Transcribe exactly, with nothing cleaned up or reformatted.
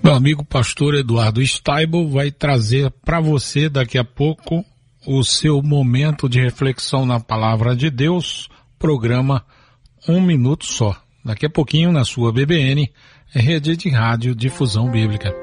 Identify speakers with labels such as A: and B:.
A: Meu amigo pastor Eduardo Stoibel vai trazer para você daqui a pouco o seu momento de reflexão na Palavra de Deus, programa Um Minuto Só. Daqui a pouquinho na sua B B N, Rede de Rádio Difusão Bíblica.